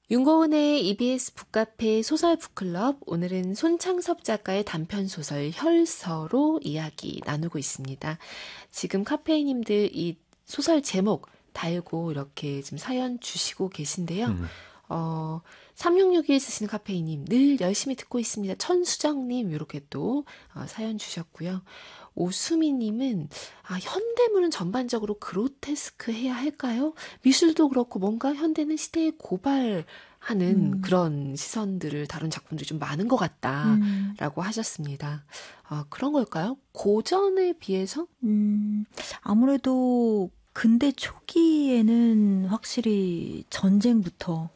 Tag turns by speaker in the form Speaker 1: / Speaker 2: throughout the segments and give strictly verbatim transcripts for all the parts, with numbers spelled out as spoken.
Speaker 1: 윤고은의 이비에스 북카페 소설 북클럽, 오늘은 손창섭 작가의 단편소설 혈서로 이야기 나누고 있습니다. 지금 카페이님들 이 소설 제목 달고 이렇게 지금 사연 주시고 계신데요. 음. 어, 삼육육일 쓰시는 카페이님 늘 열심히 듣고 있습니다. 천수정님 이렇게 또 어, 사연 주셨고요. 오수미님은 아, 현대물은 전반적으로 그로테스크 해야 할까요? 미술도 그렇고 뭔가 현대는 시대에 고발하는 음. 그런 시선들을 다룬 작품들이 좀 많은 것 같다라고 음. 하셨습니다. 아, 그런 걸까요? 고전에 비해서?
Speaker 2: 음, 아무래도 근대 초기에는 확실히 전쟁부터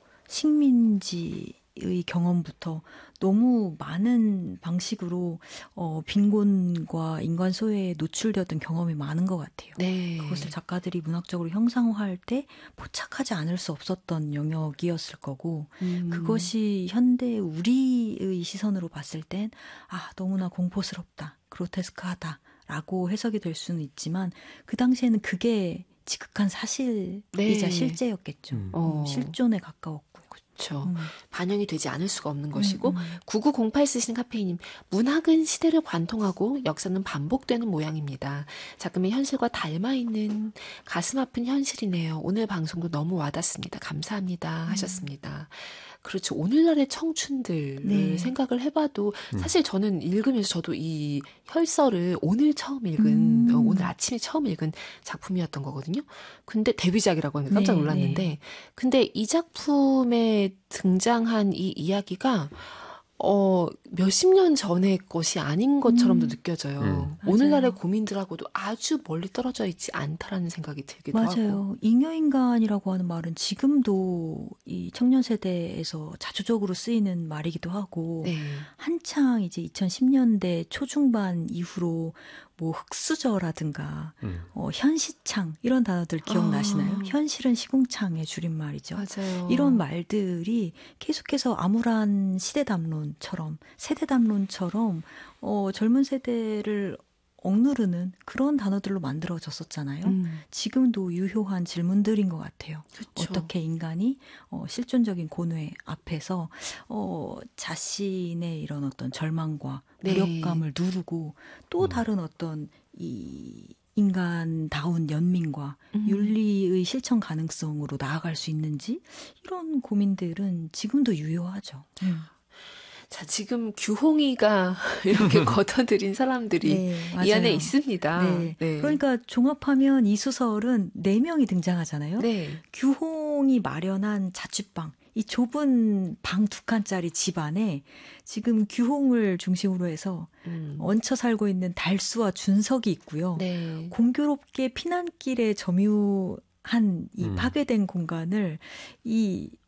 Speaker 2: 식민지의 경험부터 너무 많은 방식으로 어, 빈곤과 인간 소외에 노출되었던 경험이 많은 것 같아요.
Speaker 1: 네.
Speaker 2: 그것을 작가들이 문학적으로 형상화할 때 포착하지 않을 수 없었던 영역이었을 거고 음. 그것이 현대 우리의 시선으로 봤을 땐 아, 너무나 공포스럽다, 그로테스크하다 라고 해석이 될 수는 있지만 그 당시에는 그게 지극한 사실이자 네. 실제였겠죠. 음. 어. 실존에 가까웠고.
Speaker 1: 그렇죠. 음. 반영이 되지 않을 수가 없는 것이고 음, 음. 구구공팔 쓰시는 카페이님, 문학은 시대를 관통하고 역사는 반복되는 모양입니다. 작품의 현실과 닮아있는 가슴 아픈 현실이네요. 오늘 방송도 너무 와닿습니다. 감사합니다. 음. 하셨습니다. 그렇죠. 오늘날의 청춘들을 네. 생각을 해봐도 사실 저는 읽으면서 저도 이 혈서를 오늘 처음 읽은 음. 어, 오늘 아침에 처음 읽은 작품이었던 거거든요. 근데 데뷔작이라고 하니까 깜짝 놀랐는데 네, 네. 근데 이 작품에 등장한 이 이야기가 어, 몇십 년 전의 것이 아닌 것처럼도 음. 느껴져요. 음. 오늘날의 고민들하고도 아주 멀리 떨어져 있지 않다라는 생각이 들기도
Speaker 2: 맞아요.
Speaker 1: 하고.
Speaker 2: 맞아요. 잉여인간이라고 하는 말은 지금도 이 청년 세대에서 자주적으로 쓰이는 말이기도 하고 네. 한창 이제 이천십 년대 초중반 이후로 뭐 흑수저라든가 음. 어, 현시창 이런 단어들 기억나시나요? 아. 현실은 시궁창의 줄임말이죠.
Speaker 1: 맞아요.
Speaker 2: 이런 말들이 계속해서 암울한 시대 담론처럼 세대 담론처럼 어, 젊은 세대를 억누르는 그런 단어들로 만들어졌었잖아요. 음. 지금도 유효한 질문들인 것 같아요. 그쵸. 어떻게 인간이 어, 실존적인 고뇌 앞에서 어, 자신의 이런 어떤 절망과 네. 무력감을 누르고 또 음. 다른 어떤 이 인간다운 연민과 음. 윤리의 실천 가능성으로 나아갈 수 있는지 이런 고민들은 지금도 유효하죠. 음.
Speaker 1: 자, 지금 규홍이가 이렇게 걷어들인 사람들이 네, 이 안에 있습니다.
Speaker 2: 네. 네. 그러니까 종합하면 이 소설은 네 명이 등장하잖아요. 네. 규홍이 마련한 자취방, 이 좁은 방 두 칸짜리 집안에 지금 규홍을 중심으로 해서 음. 얹혀 살고 있는 달수와 준석이 있고요. 네. 공교롭게 피난길에 점유한 이 음. 파괴된 공간을 이